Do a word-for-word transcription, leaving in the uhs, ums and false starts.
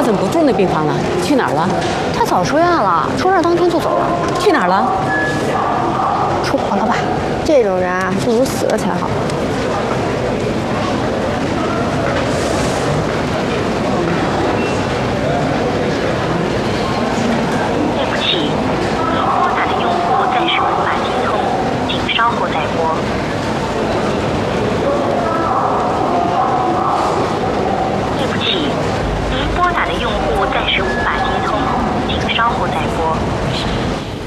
怎么不住那病房了？去哪儿了？ 他早出院了，出院当天就走了。 去哪儿了？ 出国了吧？这种人啊，不如死了才好。